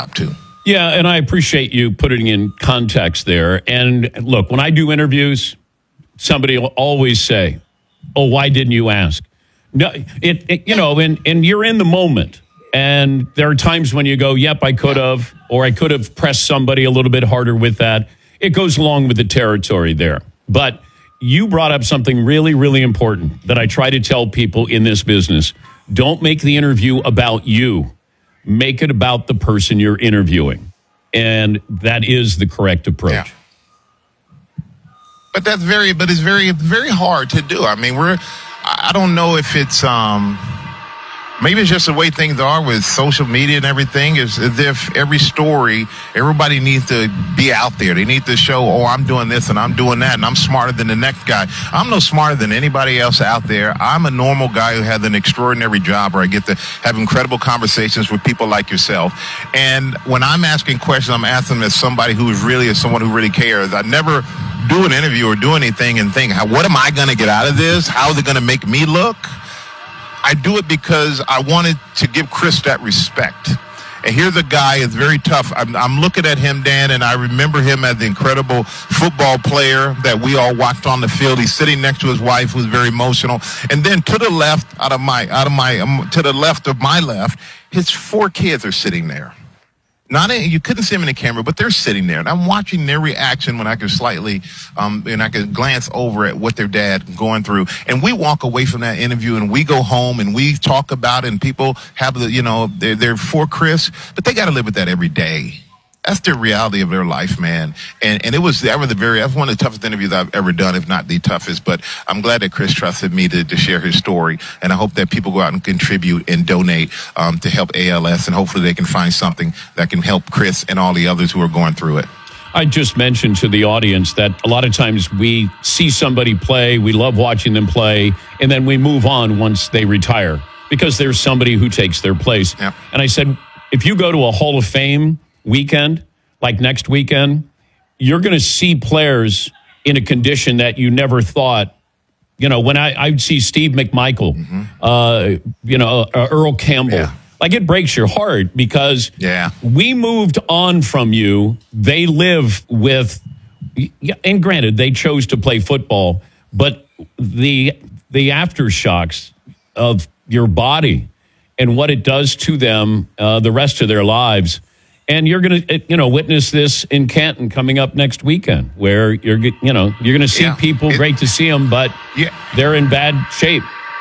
job too. Yeah, and I appreciate you putting in context there. And look, when I do interviews, somebody will always say, "Oh, why didn't you ask?" No, and you're in the moment. And there are times when you go, "Yep, I could have," or "I could have pressed somebody a little bit harder with that." It goes along with the territory there. But you brought up something really, really important that I try to tell people in this business. Don't make the interview about you. Make it about the person you're interviewing. And that is the correct approach. Yeah. But it's very, very hard to do. I mean, I don't know if it's, maybe it's just the way things are with social media and everything. Is as if every story, everybody needs to be out there. They need to show, oh, I'm doing this and I'm doing that and I'm smarter than the next guy. I'm no smarter than anybody else out there. I'm a normal guy who has an extraordinary job where I get to have incredible conversations with people like yourself. And when I'm asking questions, I'm asking them as somebody who is someone who really cares. I never do an interview or do anything and think, what am I going to get out of this? How is it going to make me look? I do it because I wanted to give Chris that respect. And here's a guy who's very tough. I'm looking at him, Dan, and I remember him as the incredible football player that we all watched on the field. He's sitting next to his wife, who's very emotional. And then to the left, to the left of my left, his 4 kids are sitting there. You couldn't see them in the camera, but they're sitting there. And I'm watching their reaction when I can slightly, and I can glance over at what their dad going through. And we walk away from that interview and we go home and we talk about it and people have they're for Chris, but they got to live with that every day. That's the reality of their life, man. And that was one of the toughest interviews I've ever done, if not the toughest. But I'm glad that Chris trusted me to share his story. And I hope that people go out and contribute and donate to help ALS. And hopefully they can find something that can help Chris and all the others who are going through it. I just mentioned to the audience that a lot of times we see somebody play, we love watching them play, and then we move on once they retire because there's somebody who takes their place. Yep. And I said, if you go to a Hall of Fame weekend, like next weekend, you're going to see players in a condition that you never thought. When I'd see Steve McMichael, Earl Campbell, like it breaks your heart because we moved on from you. They live with, and granted, they chose to play football, but the aftershocks of your body and what it does to them the rest of their lives. And you're going to, witness this in Canton coming up next weekend, where you're going to see people. Great to see them, but they're in bad shape.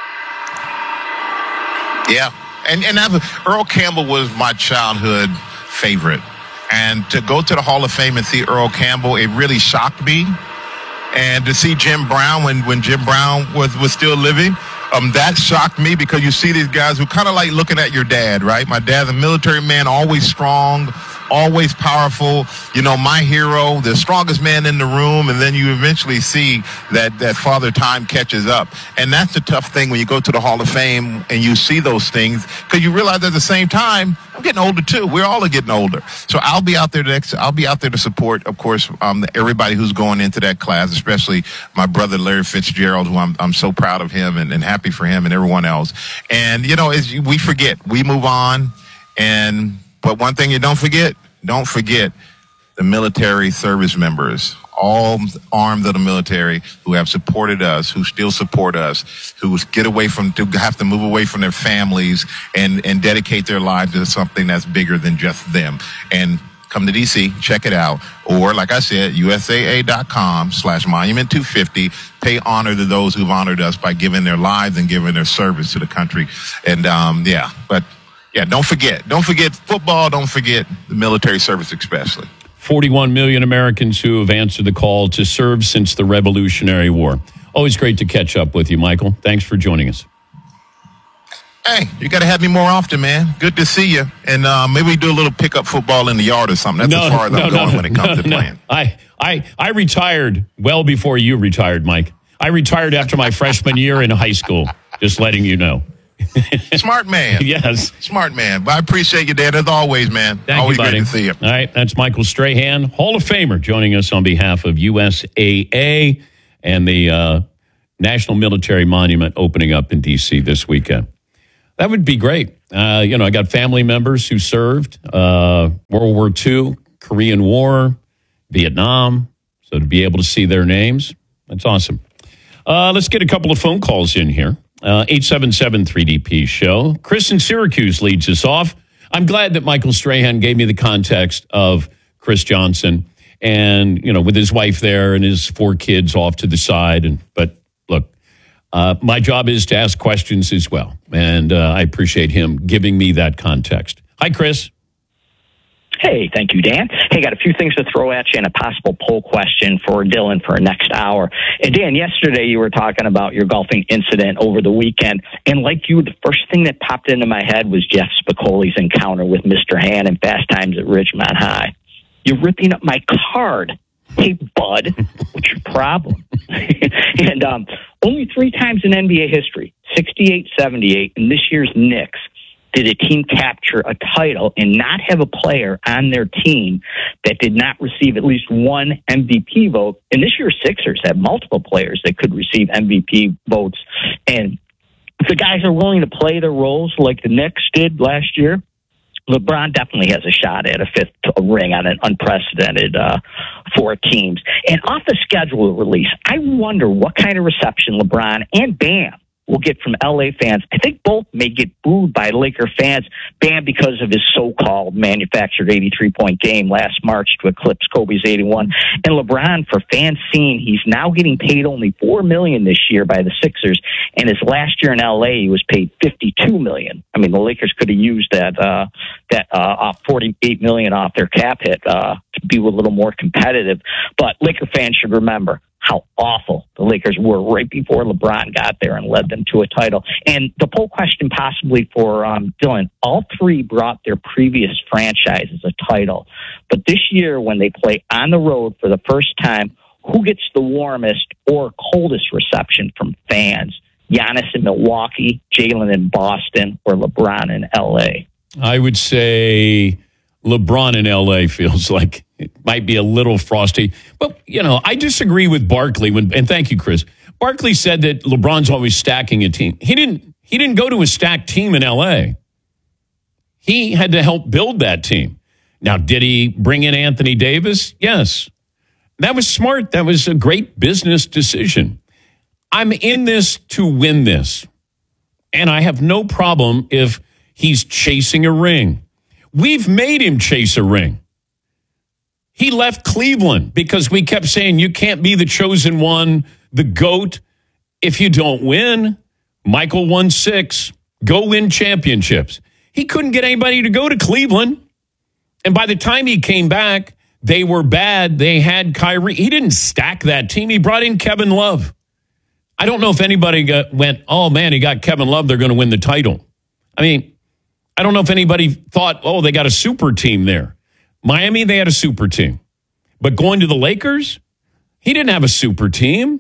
Yeah, and Earl Campbell was my childhood favorite, and to go to the Hall of Fame and see Earl Campbell, it really shocked me. And to see Jim Brown when Jim Brown was still living. That shocked me because you see these guys who kind of like looking at your dad, right? My dad's a military man, always strong, always powerful. My hero, the strongest man in the room. And then you eventually see that Father Time catches up. And that's the tough thing when you go to the Hall of Fame and you see those things because you realize at the same time, I'm getting older too. We're all getting older. So I'll be out there to support, of course, everybody who's going into that class, especially my brother Larry Fitzgerald, who I'm so proud of him and happy for him and everyone else. And, as we forget, we move on. But one thing you don't forget the military service members, all arms of the military who have supported us, who still support us, who have to move away from their families and dedicate their lives to something that's bigger than just them. And come to DC, check it out. Or, like I said, USAA.com/Monument250. Pay honor to those who've honored us by giving their lives and giving their service to the country. And, don't forget football. Don't forget the military service, especially. 41 million Americans who have answered the call to serve since the Revolutionary War. Always great to catch up with you, Michael. Thanks for joining us. Hey, you got to have me more often, man. Good to see you. And maybe we do a little pickup football in the yard or something. That's as far as I'm going when it comes to playing. I retired well before you retired, Mike. I retired after my freshman year in high school, just letting you know. Smart man. Yes. Smart man. But I appreciate you, Dad, as always, man. Thank always you, buddy. Great to see you. All right, that's Michael Strahan, Hall of Famer, joining us on behalf of USAA and the National Military Monument opening up in D.C. this weekend. That would be great. I got family members who served World War II, Korean War, Vietnam. So to be able to see their names, that's awesome. Let's get a couple of phone calls in here. 877-3DP show. Chris in Syracuse leads us off. I'm glad that Michael Strahan gave me the context of Chris Johnson and, with his wife there and his 4 kids off to the side. But look, my job is to ask questions as well. And I appreciate him giving me that context. Hi, Chris. Hey, thank you, Dan. Hey, got a few things to throw at you and a possible poll question for Dylan for next hour. And Dan, yesterday you were talking about your golfing incident over the weekend. And like you, the first thing that popped into my head was Jeff Spicoli's encounter with Mr. Han in Fast Times at Ridgemont High. You're ripping up my card. Hey, bud, what's your problem? And only 3 times in NBA history, 68, 78, and this year's Knicks, did a team capture a title and not have a player on their team that did not receive at least one MVP vote. And this year's Sixers have multiple players that could receive MVP votes. And if the guys are willing to play their roles like the Knicks did last year, LeBron definitely has a shot at a 5th ring on an unprecedented 4 teams. And off the schedule release, I wonder what kind of reception LeBron and Bam will get from LA fans. I think both may get booed by Laker fans, Bam because of his so-called manufactured 83-point game last March to eclipse Kobe's 81, and LeBron for fans seeing he's now getting paid only $4 million this year by the Sixers, and his last year in LA he was paid $52 million. I mean, the Lakers could have used that $48 million off their cap hit to be a little more competitive. But Laker fans should remember how awful the Lakers were right before LeBron got there and led them to a title. And the poll question possibly for Dylan, all 3 brought their previous franchises a title. But this year, when they play on the road for the first time, who gets the warmest or coldest reception from fans? Giannis in Milwaukee, Jalen in Boston, or LeBron in L.A.? I would say LeBron in L.A. feels like it might be a little frosty. But, I disagree with Barkley. And thank you, Chris. Barkley said that LeBron's always stacking a team. He didn't go to a stacked team in L.A. He had to help build that team. Now, did he bring in Anthony Davis? Yes. That was smart. That was a great business decision. I'm in this to win this. And I have no problem if he's chasing a ring. We've made him chase a ring. He left Cleveland because we kept saying you can't be the chosen one, the GOAT, if you don't win. Michael won 6. Go win championships. He couldn't get anybody to go to Cleveland. And by the time he came back, they were bad. They had Kyrie. He didn't stack that team. He brought in Kevin Love. I don't know if anybody went, oh, man, he got Kevin Love. They're going to win the title. I mean, I don't know if anybody thought, oh, they got a super team there. Miami, they had a super team. But going to the Lakers, he didn't have a super team.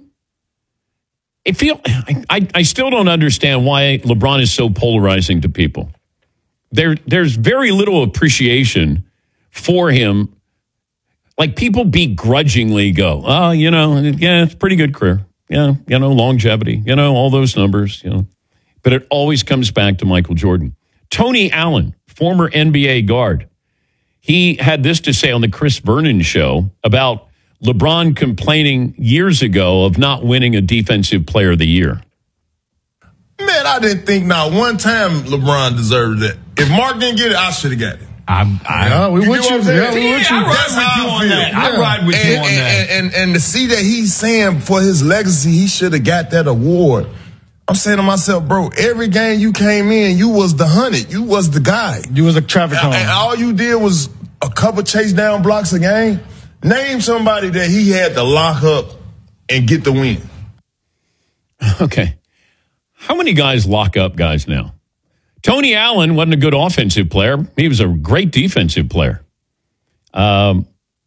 I still don't understand why LeBron is so polarizing to people. There's very little appreciation for him. Like, people begrudgingly go, oh, yeah, it's a pretty good career. Yeah, longevity, all those numbers, But it always comes back to Michael Jordan. Tony Allen, former NBA guard, he had this to say on the Chris Vernon show about LeBron complaining years ago of not winning a Defensive Player of the Year. Man, I didn't think not one time LeBron deserved it. If Mark didn't get it, I should have got it. We with you. Yeah, we with you. That's how I feel. I ride with you on that. And to see that he's saying for his legacy, he should have got that award. I'm saying to myself, bro, every game you came in, you was the 100. You was the guy. You was a traffic cone. And all you did was a couple chase down blocks a game. Name somebody that he had to lock up and get the win. Okay. How many guys lock up guys now? Tony Allen wasn't a good offensive player. He was a great defensive player. LeBron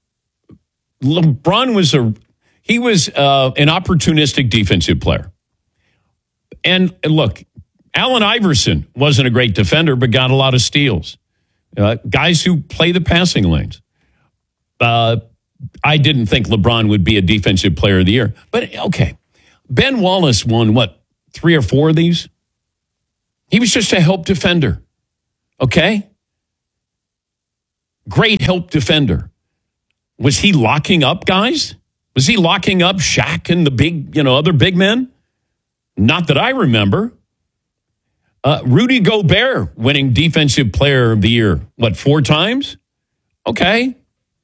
was an opportunistic defensive player. And look, Allen Iverson wasn't a great defender, but got a lot of steals. Guys who play the passing lanes. I didn't think LeBron would be a defensive player of the year. But, okay, Ben Wallace won, 3 or 4 of these? He was just a help defender. Okay? Great help defender. Was he locking up guys? Was he locking up Shaq and the big, other big men? Not that I remember. Rudy Gobert winning Defensive Player of the Year, 4 times? Okay.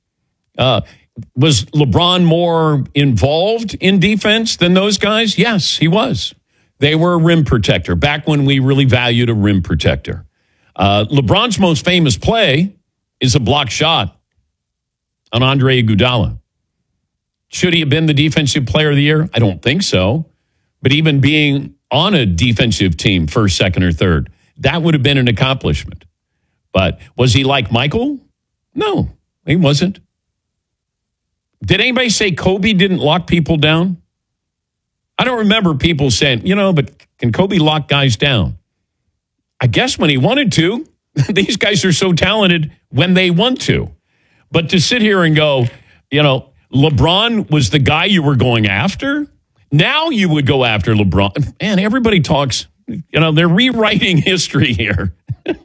Was LeBron more involved in defense than those guys? Yes, he was. They were a rim protector back when we really valued a rim protector. LeBron's most famous play is a block shot on Andre Iguodala. Should he have been the Defensive Player of the Year? I don't think so. But even being on a defensive team, first, second, or third, that would have been an accomplishment. But was he like Michael? No, he wasn't. Did anybody say Kobe didn't lock people down? I don't remember people saying, but can Kobe lock guys down? I guess when he wanted to. These guys are so talented when they want to. But to sit here and go, LeBron was the guy you were going after? Now you would go after LeBron. Man, everybody talks, they're rewriting history here.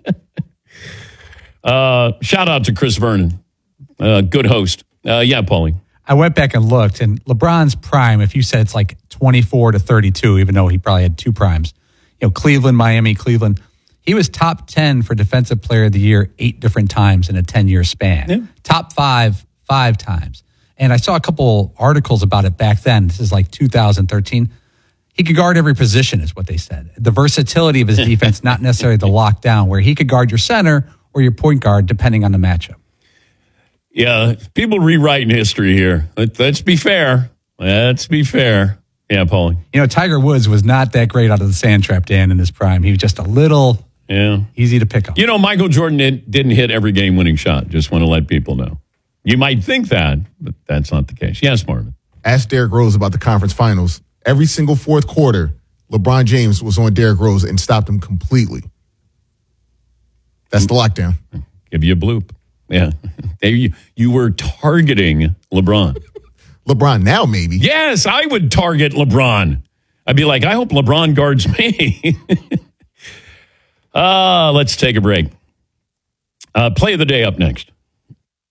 Shout out to Chris Vernon. Good host. Yeah, Paulie. I went back and looked, and LeBron's prime, if you said it's like 24 to 32, even though he probably had 2 primes, Cleveland, Miami, Cleveland, he was top 10 for Defensive Player of the Year 8 different times in a 10-year span. Yeah. Top 5 times. And I saw a couple articles about it back then. This is like 2013. He could guard every position, is what they said. The versatility of his defense, not necessarily the lockdown, where he could guard your center or your point guard, depending on the matchup. Yeah, people rewriting history here. Let's be fair. Let's be fair. Yeah, Paulie. Tiger Woods was not that great out of the sand trap, Dan, in his prime. He was just a little easy to pick up. Michael Jordan didn't hit every game-winning shot. Just want to let people know. You might think that, but that's not the case. Yes, Marvin. Ask Derrick Rose about the conference finals. Every single fourth quarter, LeBron James was on Derrick Rose and stopped him completely. That's the lockdown. Give you a bloop. Yeah. You were targeting LeBron. LeBron now, maybe. Yes, I would target LeBron. I'd be like, I hope LeBron guards me. Let's take a break. Play of the day up next.